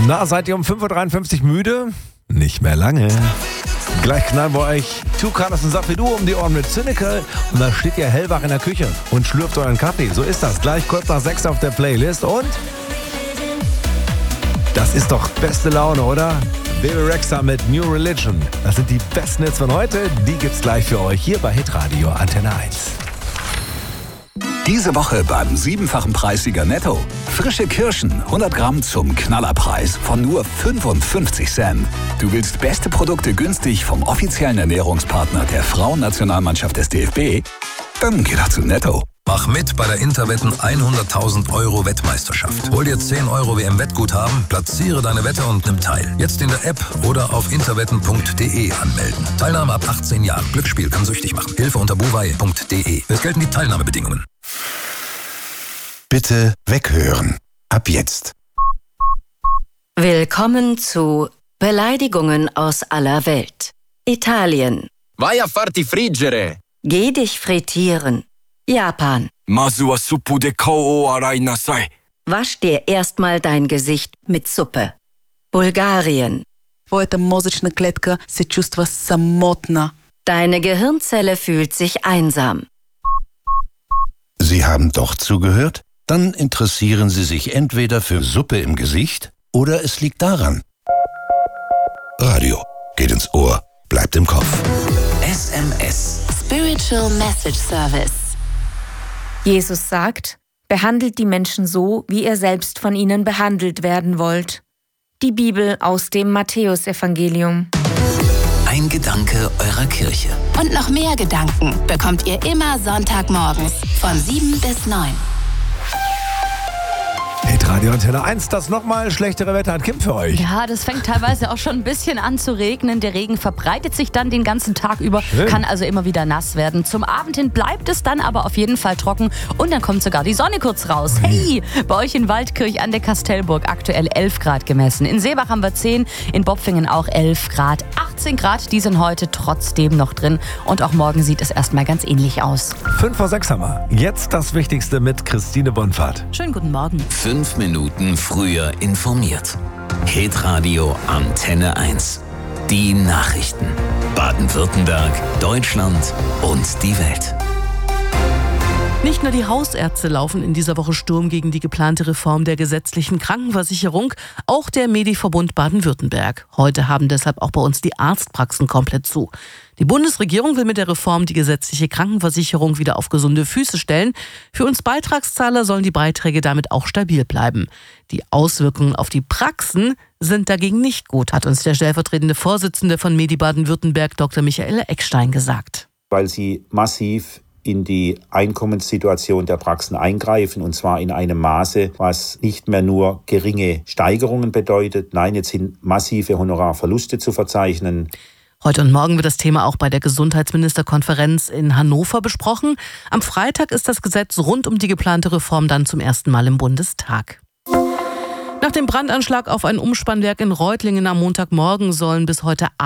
Na, seid ihr um 5.53 Uhr müde? Nicht mehr lange. Gleich knallen wir euch Two Colors und Safidu um die Ohren mit Cynical und dann steht ihr hellwach in der Küche und schlürft euren Kaffee. So ist das. Gleich kurz nach 6 auf der Playlist und das ist doch beste Laune, oder? Bebe Rexha mit New Religion. Das sind die besten Hits von heute. Die gibt's gleich für euch hier bei Hitradio Antenne 1. Diese Woche beim 7-fachen Preissieger Netto. Frische Kirschen, 100 Gramm zum Knallerpreis von nur 55 Cent. Du willst beste Produkte günstig vom offiziellen Ernährungspartner der Frauennationalmannschaft des DFB? Dann geh doch zu Netto. Mach mit bei der Interwetten 100.000 € Wettmeisterschaft. Hol dir 10 € WM-Wettguthaben, platziere deine Wette und nimm teil. Jetzt in der App oder auf interwetten.de anmelden. Teilnahme ab 18 Jahren. Glücksspiel kann süchtig machen. Hilfe unter buwei.de. Es gelten die Teilnahmebedingungen. Bitte weghören. Ab jetzt. Willkommen zu Beleidigungen aus aller Welt. Italien. Vai a farti friggere. Geh dich frittieren. Japan. Masu wa suppu de kao o arai nasai. Wasch dir erstmal dein Gesicht mit Suppe. Bulgarien. Твоята мозъчна клетка се чувства самотна. Deine Gehirnzelle fühlt sich einsam. Sie haben doch zugehört? Dann interessieren Sie sich entweder für Suppe im Gesicht oder es liegt daran. Radio geht ins Ohr, bleibt im Kopf. SMS. Spiritual Message Service. Jesus sagt, behandelt die Menschen so, wie ihr selbst von ihnen behandelt werden wollt. Die Bibel aus dem Matthäusevangelium. Ein Gedanke eurer Kirche. Und noch mehr Gedanken bekommt ihr immer Sonntagmorgens von 7 bis 9. Hitradio Antenne 1, das nochmal schlechtere Wetter hat Kim für euch. Ja, das fängt teilweise auch schon ein bisschen an zu regnen. Der Regen verbreitet sich dann den ganzen Tag über, kann also immer wieder nass werden. Zum Abend hin bleibt es dann aber auf jeden Fall trocken und dann kommt sogar die Sonne kurz raus. Hey, bei euch in Waldkirch an der Kastelburg aktuell 11 Grad gemessen. In Seebach haben wir 10, in Bopfingen auch 11 Grad. 18 Grad, die sind heute trotzdem noch drin und auch morgen sieht es erstmal ganz ähnlich aus. 5:06 haben wir. Jetzt das Wichtigste mit Christine Bonfahrt. Schönen guten Morgen. 5 Minuten früher informiert. Hitradio Antenne 1. Die Nachrichten. Baden-Württemberg, Deutschland und die Welt. Nicht nur die Hausärzte laufen in dieser Woche Sturm gegen die geplante Reform der gesetzlichen Krankenversicherung, auch der Mediverbund Baden-Württemberg. Heute haben deshalb auch bei uns die Arztpraxen komplett zu. Die Bundesregierung will mit der Reform die gesetzliche Krankenversicherung wieder auf gesunde Füße stellen. Für uns Beitragszahler sollen die Beiträge damit auch stabil bleiben. Die Auswirkungen auf die Praxen sind dagegen nicht gut, hat uns der stellvertretende Vorsitzende von Medi Baden-Württemberg, Dr. Michael Eckstein, gesagt. Weil sie massiv in die Einkommenssituation der Praxen eingreifen, und zwar in einem Maße, was nicht mehr nur geringe Steigerungen bedeutet. Nein, jetzt sind massive Honorarverluste zu verzeichnen. Heute und morgen wird das Thema auch bei der Gesundheitsministerkonferenz in Hannover besprochen. Am Freitag ist das Gesetz rund um die geplante Reform dann zum ersten Mal im Bundestag. Nach dem Brandanschlag auf ein Umspannwerk in Reutlingen am Montagmorgen sollen bis heute